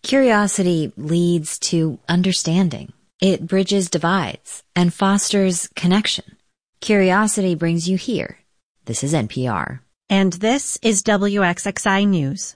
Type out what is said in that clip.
Curiosity leads to understanding. It bridges divides and fosters connection. Curiosity brings you here. This is NPR. And this is WXXI News.